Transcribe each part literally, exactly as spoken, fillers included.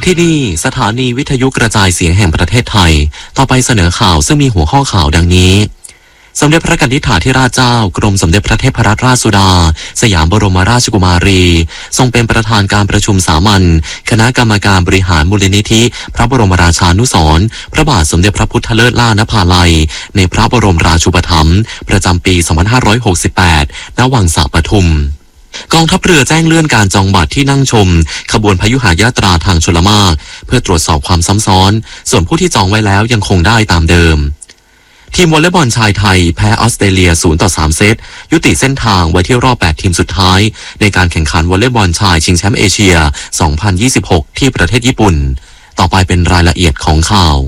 ที่นี่สถานีวิทยุกระจายเสียงแห่งประเทศไทยต่อไปเสนอข่าวซึ่งมีหัวข้อข่าวดังนี้สมเด็จพระกนิษฐาธิราชเจ้ากรมสมเด็จพระเทพรัตนราชสุดาสยามบรมราชกุมารีทรงเป็นประธานการประชุมสามัญคณะกรรมการบริหารมูลนิธิพระบรมราชานุสรณ์พระบาทสมเด็จพระพุทธเลิศล่านภาลัยในพระบรมราชูปถัมภ์ประจำปีสองพันห้าร้อยหกสิบแปดณวังสระปทุมกองทัพเรือแจ้งเลื่อนการจองบัตรที่นั่งชมขบวนพยุหยาตราทางชลมารเพื่อตรวจสอบความซ้ำซ้อนส่วนผู้ที่จองไว้แล้วยังคงได้ตามเดิมทีมวอลเลย์บอลชายไทยแพ้ออสเตรเลียศูนย์ต่อสามเซตยุติเส้นทางไว้ที่รอบแปดทีมสุดท้ายในการแข่งขันวอลเลย์บอลชายชิงแชมป์เอเชียสองพันยี่สิบหกที่ประเทศญี่ปุ่นต่อไปเป็นรายละเอียดของข่าว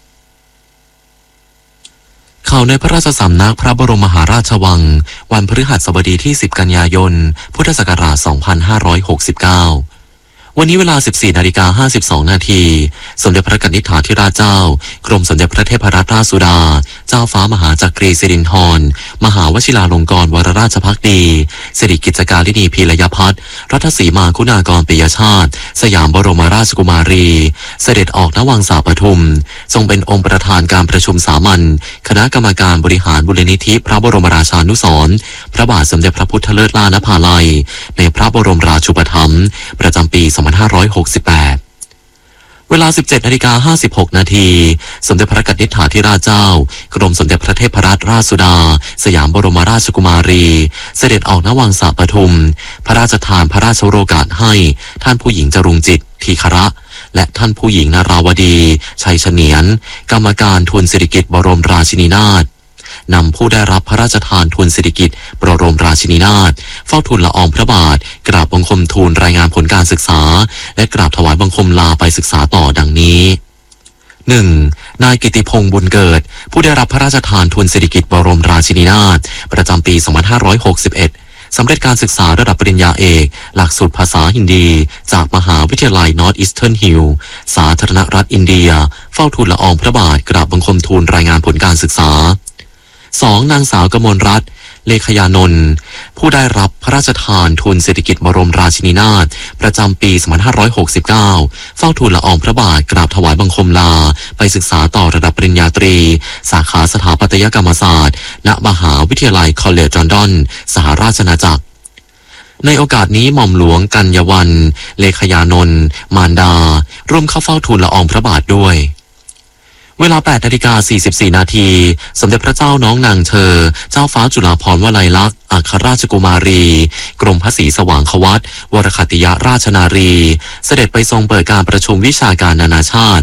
ข่าวในพระราชสำนักพระบรมมหาราชวังวันพฤหัสบดีที่สิบกันยายนพุทธศักราชสองพันห้าร้อยหกสิบเก้าวันนี้เวลา สิบสี่นาฬิกาห้าสิบสองนาทีสมเด็จพระกนิษฐาธิราชเจ้ากรมสมเด็จพระเทพรัตนราชสุดาเจ้าฟ้ามหาจักรีสิรินธรมหาวชิราลงกรณ์วรราชภักดีสิริกิจการลินีพีรยพัฒน์รัตสีมาคุณากรปิยชาติสยามบรมราชกุมารีเสด็จออกณวังสระปทุมทรงเป็นองค์ประธานการประชุมสามัญคณะกรรมการบริหารมูลนิธิพระบรมราชานุสรณ์พระบาทสมเด็จพระพุทธเลิศล่านภาลัยในพระบรมราชูปถัมภ์ประจำปีสองพันห้าร้อยหกสิบแปดเวลา สิบเจ็ดนาฬิกาห้าสิบหกนาทีสมเด็จพระกนิษฐาธิราชเจ้ากรมสมเด็จพระเทพรัตนราชสุดาสยามบรมราชกุมารีเสด็จออกณวังสระปทุมพระราชทานพระราชโอกาสให้ท่านผู้หญิงจรุงจิตทีคระและท่านผู้หญิงนาราวดีชัยเฉนียนกรรมการทูลสิริกิติ์บรมราชินีนาถนำผู้ได้รับพระราชทานทูลสิริกิติ์บรมราชินีนาถเฝ้าทูลละอองพระบาทกราบบังคมทูลรายงานผลการศึกษาและกราบถวายบังคมลาไปศึกษาต่อดังนี้ หนึ่ง. นายกิติพงษ์บุญเกิดผู้ได้รับพระราชทานทูลสิริกิติ์บรมราชินีนาถประจำปีสองพันห้าร้อยหกสิบเอ็ดสำเร็จการศึกษาระดับปริญญาเอกหลักสูตรภาษาฮินดีจากมหาวิทยาลัย North Eastern Hill สาธารณรัฐอินเดียเฝ้าทูลละอองพระบาทกราบบังคมทูลรายงานผลการศึกษา สอง. นางสาวกมลรัตน์เลขยานนท์ผู้ได้รับพระราชทานทุนเศรษฐกิจบรมราชินีนาถประจำปีสองพันห้าร้อยหกสิบเก้าเฝ้าทูลละอองพระบาทกราบถวายบังคมลาไปศึกษาต่อระดับปริญญาตรีสาขาสถาปัตยกรรมศาสตร์ณมหาวิทยาลัยคอลเลจลอนดอนสหราชอาณาจักรในโอกาสนี้หม่อมหลวงกัญญวรรณเลขยานนท์มารดาร่วมเข้าเฝ้าทูลละอองพระบาทด้วยเวลา แปดนาฬิกาสี่สิบสี่นาทีสมเด็จพระเจ้าน้องนางเธอเจ้าฟ้าจุฬาภรณ์วลัยลักษณ์อัครราชกุมารีกรมพระศรีสว่างควัตวรคัตติยราชนารีเสด็จไปทรงเปิดการประชุมวิชาการนานาชาติ